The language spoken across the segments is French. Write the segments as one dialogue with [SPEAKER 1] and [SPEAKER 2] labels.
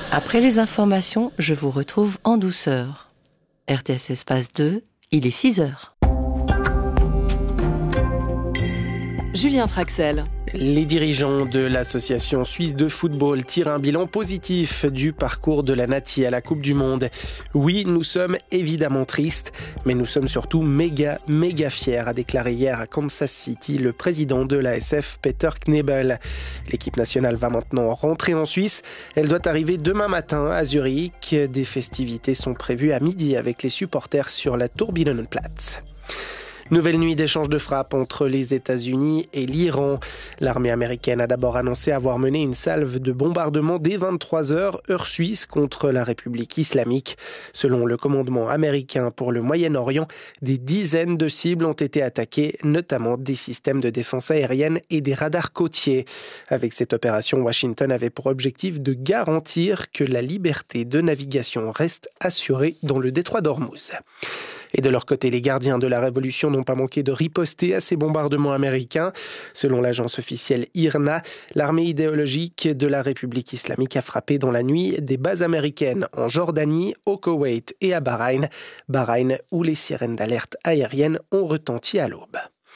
[SPEAKER 1] Après les informations, je vous retrouve en douceur. RTS Espace 2, il est 6h.
[SPEAKER 2] Julien Traxel.
[SPEAKER 3] Les dirigeants de l'association suisse de football tirent un bilan positif du parcours de la Nati à la Coupe du Monde. Oui, nous sommes évidemment tristes, mais nous sommes surtout méga fiers, a déclaré hier à Kansas City le président de l'ASF, Peter Knebel. L'équipe nationale va maintenant rentrer en Suisse. Elle doit arriver demain matin à Zurich. Des festivités sont prévues à midi avec les supporters sur la Turbinenplatz. Nouvelle nuit d'échange de frappes entre les États-Unis et l'Iran. L'armée américaine a d'abord annoncé avoir mené une salve de bombardement dès 23h, heure suisse, contre la République islamique. Selon le commandement américain pour le Moyen-Orient, des dizaines de cibles ont été attaquées, notamment des systèmes de défense aérienne et des radars côtiers. Avec cette opération, Washington avait pour objectif de garantir que la liberté de navigation reste assurée dans le détroit d'Ormuz. Et de leur côté, les gardiens de la révolution n'ont pas manqué de riposter à ces bombardements américains. Selon l'agence officielle IRNA, l'armée idéologique de la République islamique a frappé dans la nuit des bases américaines en Jordanie, au Koweït et à Bahreïn. Bahreïn, où les sirènes d'alerte aérienne ont retenti à l'aube.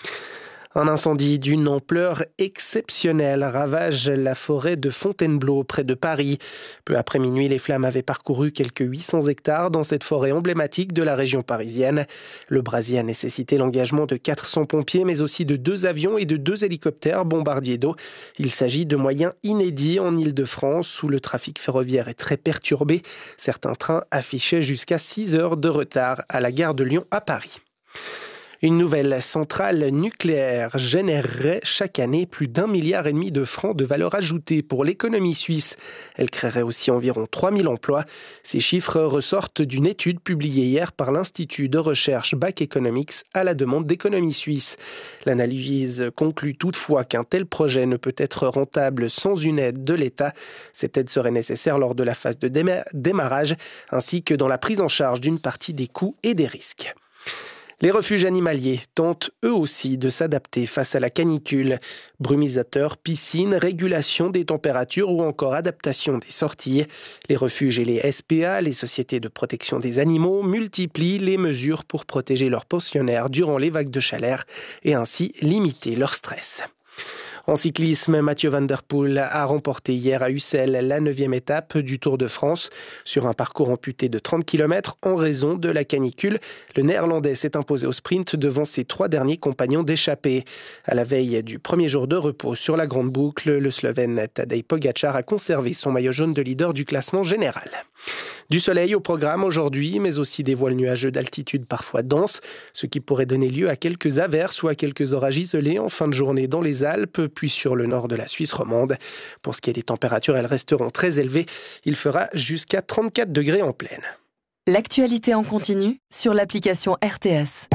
[SPEAKER 3] Un incendie d'une ampleur exceptionnelle ravage la forêt de Fontainebleau, près de Paris. Peu après minuit, les flammes avaient parcouru quelques 800 hectares dans cette forêt emblématique de la région parisienne. Le brasier a nécessité l'engagement de 400 pompiers, mais aussi de 2 avions et de 2 hélicoptères bombardiers d'eau. Il s'agit de moyens inédits en Île-de-France, où le trafic ferroviaire est très perturbé. Certains trains affichaient jusqu'à 6 heures de retard à la gare de Lyon à Paris. Une nouvelle centrale nucléaire générerait chaque année plus d'1,5 milliard de francs de valeur ajoutée pour l'économie suisse. Elle créerait aussi environ 3000 emplois. Ces chiffres ressortent d'une étude publiée hier par l'Institut de recherche BAC Economics à la demande d'Économie Suisse. L'analyse conclut toutefois qu'un tel projet ne peut être rentable sans une aide de l'État. Cette aide serait nécessaire lors de la phase de démarrage ainsi que dans la prise en charge d'une partie des coûts et des risques. Les refuges animaliers tentent eux aussi de s'adapter face à la canicule. Brumisateurs, piscines, régulation des températures ou encore adaptation des sorties. Les refuges et les SPA, les sociétés de protection des animaux, multiplient les mesures pour protéger leurs pensionnaires durant les vagues de chaleur et ainsi limiter leur stress. En cyclisme, Mathieu Van Der Poel a remporté hier à Ussel la 9e étape du Tour de France. Sur un parcours amputé de 30 km en raison de la canicule, le Néerlandais s'est imposé au sprint devant ses 3 derniers compagnons d'échappée. À la veille du premier jour de repos sur la grande boucle, le Slovène Tadej Pogačar a conservé son maillot jaune de leader du classement général. Du soleil au programme aujourd'hui, mais aussi des voiles nuageux d'altitude parfois denses, ce qui pourrait donner lieu à quelques averses ou à quelques orages isolés en fin de journée dans les Alpes, puis sur le nord de la Suisse romande. Pour ce qui est des températures, elles resteront très élevées. Il fera jusqu'à 34 degrés en plaine.
[SPEAKER 2] L'actualité en continu sur l'application RTS.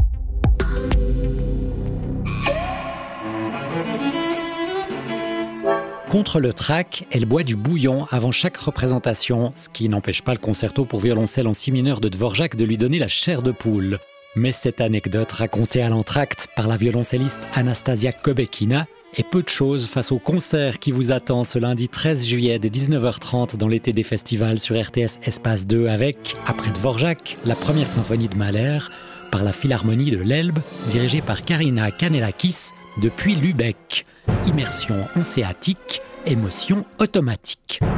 [SPEAKER 4] Contre le trac, elle boit du bouillon avant chaque représentation, ce qui n'empêche pas le concerto pour violoncelle en si mineur de Dvorak de lui donner la chair de poule. Mais cette anecdote racontée à l'entracte par la violoncelliste Anastasia Kobekina est peu de choses face au concert qui vous attend ce lundi 13 juillet dès 19h30 dans l'été des festivals sur RTS Espace 2 avec, après Dvorak, la première symphonie de Mahler par la Philharmonie de l'Elbe dirigée par Karina Kanellakis depuis Lübeck. Immersion encéatique, émotion automatique.